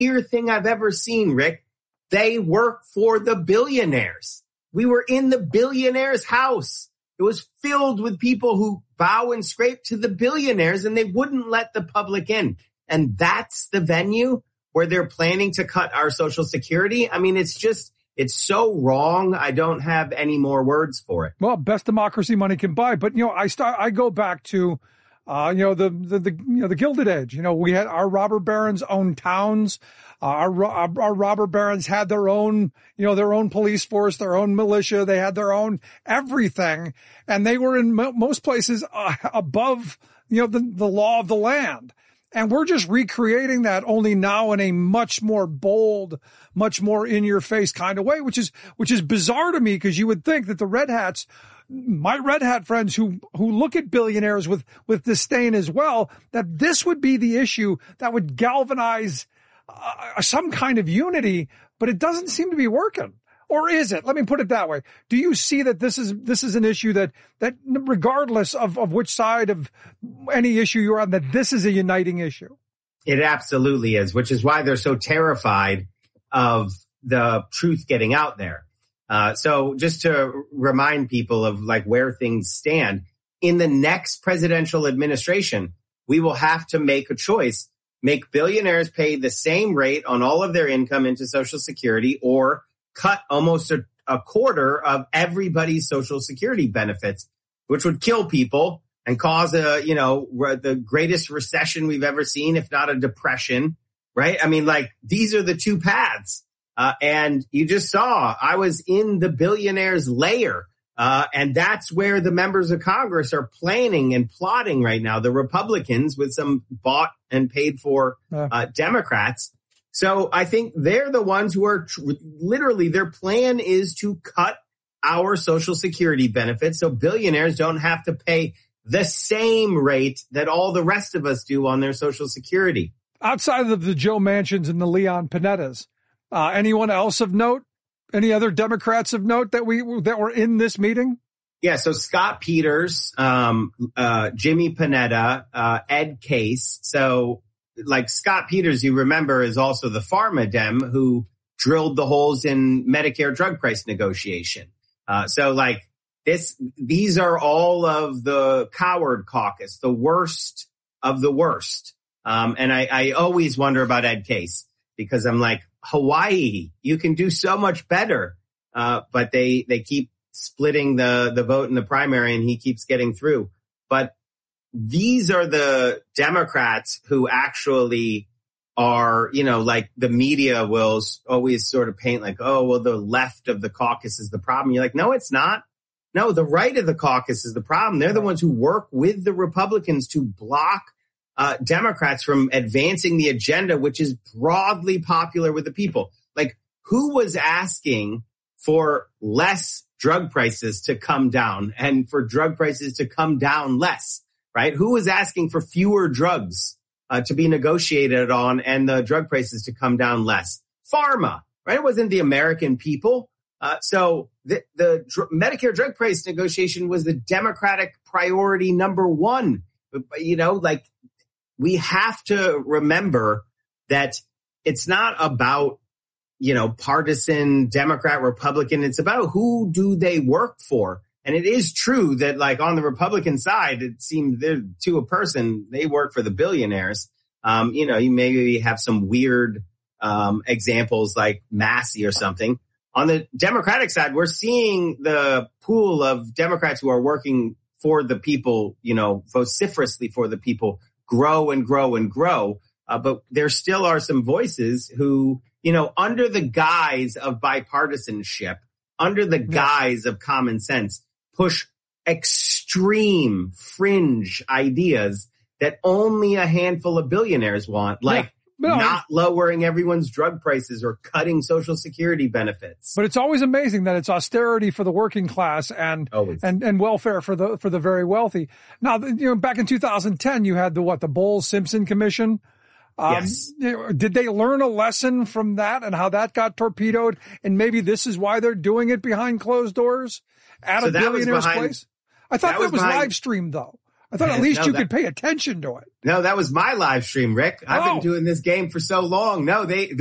funnier thing I've ever seen, Rick. They work for the billionaires. We were in the billionaire's house. It was filled with people who bow and scrape to the billionaires, and they wouldn't let the public in. And that's the venue where they're planning to cut our Social Security. I mean, it's so wrong. I don't have any more words for it. Well, best democracy money can buy. But, I go back to, the Gilded Age. We had our robber barons owned towns. Our robber barons had their own, their own police force, their own militia. They had their own everything. And they were in most places above, the law of the land. And we're just recreating that, only now in a much more bold, much more in your face kind of way, which is bizarre to me, because you would think that the red hats, my red hat friends who look at billionaires with disdain as well, that this would be the issue that would galvanize some kind of unity, but it doesn't seem to be working. Or is it? Let me put it that way. Do you see that this is an issue that regardless of which side of any issue you're on, that this is a uniting issue? It absolutely is, which is why they're so terrified of the truth getting out there. So just to remind people of where things stand, in the next presidential administration, we will have to make a choice, make billionaires pay the same rate on all of their income into Social Security, or cut almost a quarter of everybody's Social Security benefits, which would kill people and cause the greatest recession we've ever seen, if not a depression, right? I mean, these are the two paths. And you just saw, I was in the billionaires' lair. And that's where the members of Congress are planning and plotting right now, the Republicans with some bought and paid for Democrats. So I think they're the ones who are literally, their plan is to cut our Social Security benefits so billionaires don't have to pay the same rate that all the rest of us do on their Social Security. Outside of the Joe Manchins and the Leon Panettas, anyone else of note? Any other Democrats of note that were in this meeting? Yeah, so Scott Peters, Jimmy Panetta, Ed Case. So Scott Peters, you remember, is also the Pharma Dem who drilled the holes in Medicare drug price negotiation. These are all of the coward caucus, the worst of the worst. And I always wonder about Ed Case, because I'm like, Hawaii, you can do so much better. But they keep splitting the vote in the primary, and he keeps getting through. But these are the Democrats who actually are, the media will always sort of paint the left of the caucus is the problem. You're like, no, it's not. No, the right of the caucus is the problem. They're the ones who work with the Republicans to block Democrats from advancing the agenda, which is broadly popular with the people. Who was asking for less drug prices to come down and for drug prices to come down less, right? Who was asking for fewer drugs to be negotiated on and the drug prices to come down less? Pharma, right? It wasn't the American people. So the Medicare drug price negotiation was the Democratic priority number one. We have to remember that it's not about, partisan Democrat, Republican. It's about who do they work for. And it is true that on the Republican side, it seems they're to a person, they work for the billionaires. You maybe have some weird examples like Massey or something. On the Democratic side, we're seeing the pool of Democrats who are working for the people, vociferously for the people, grow and grow and grow. But there still are some voices who, under the guise of bipartisanship, under the guise of common sense, push extreme fringe ideas that only a handful of billionaires want, not lowering everyone's drug prices or cutting Social Security benefits. But it's always amazing that it's austerity for the working class and welfare for the very wealthy. Now, back in 2010, you had the Bowles-Simpson Commission. Yes. Did they learn a lesson from that and how that got torpedoed? And maybe this is why they're doing it behind closed doors at a billionaire's place? I thought that was live streamed, though. I thought at least No, you could pay attention to it. No, that was my live stream, Rick. I've been doing this game for so long. No,